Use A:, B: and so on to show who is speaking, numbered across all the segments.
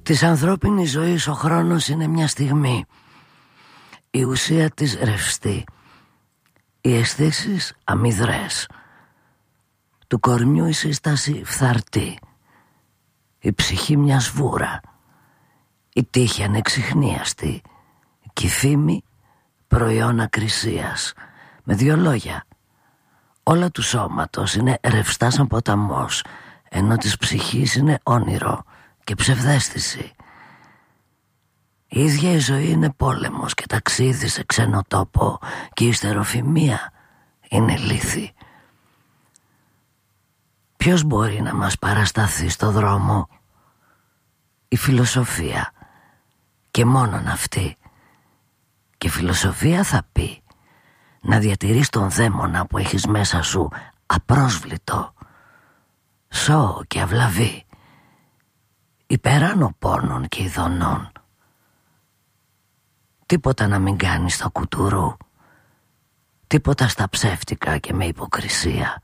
A: Της ανθρώπινης ζωής ο χρόνος είναι μια στιγμή. Η ουσία της ρευστή. Οι αισθήσεις αμυδρές. Του κορμιού η σύσταση φθαρτή. Η ψυχή μια σβούρα. Η τύχη ανεξιχνίαστη. Και η φήμη προϊόν ακρισίας. Με δύο λόγια, όλα του σώματος είναι ρευστά σαν ποταμός, ενώ της ψυχής είναι όνειρο και ψευδαίσθηση. Η ίδια η ζωή είναι πόλεμος και ταξίδι σε ξένο τόπο, και η ιστεροφημία είναι λύθη. Ποιος μπορεί να μας παρασταθεί στο δρόμο? Η φιλοσοφία, και μόνον αυτή. Και η φιλοσοφία θα πει να διατηρείς τον δαίμονα που έχεις μέσα σου απρόσβλητο, σώο και αυλαβή, υπεράνω πόνων και ειδονών. Τίποτα να μην κάνεις στο κουτουρού, τίποτα στα ψεύτικα και με υποκρισία.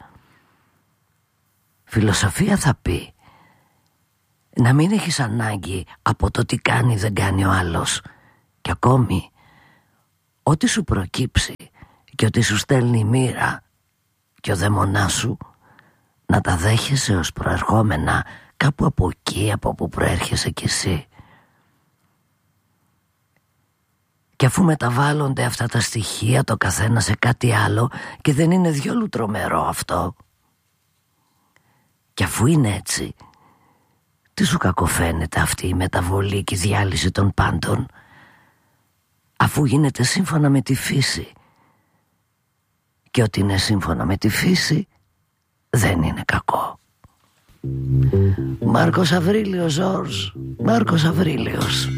A: Φιλοσοφία θα πει να μην έχεις ανάγκη από το τι κάνει δεν κάνει ο άλλος, και ακόμη ό,τι σου προκύψει και ότι σου στέλνει η μοίρα και ο δαίμονάς σου, να τα δέχεσαι ως προερχόμενα κάπου από εκεί από που προέρχεσαι κι εσύ. Και αφού μεταβάλλονται αυτά τα στοιχεία το καθένα σε κάτι άλλο, και δεν είναι διόλου τρομερό αυτό, και αφού είναι έτσι, τι σου κακοφαίνεται αυτή η μεταβολή και η διάλυση των πάντων, αφού γίνεται σύμφωνα με τη φύση, και ότι είναι σύμφωνα με τη φύση δεν είναι κακό. Μάρκος Αβρίλιος, Ζορζ, Μάρκος Αβρίλιος.